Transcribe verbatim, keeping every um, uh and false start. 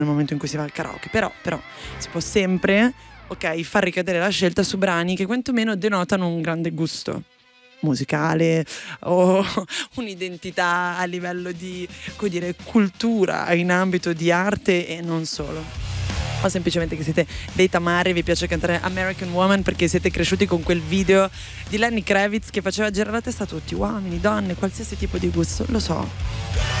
nel momento in cui si va al karaoke, però, però si può sempre, ok, far ricadere la scelta su brani che quantomeno denotano un grande gusto musicale o un'identità a livello di, come dire, cultura in ambito di arte e non solo. O semplicemente che siete dei tamari e vi piace cantare American Woman perché siete cresciuti con quel video di Lenny Kravitz che faceva girare la testa a tutti, uomini, donne, qualsiasi tipo di gusto, lo so.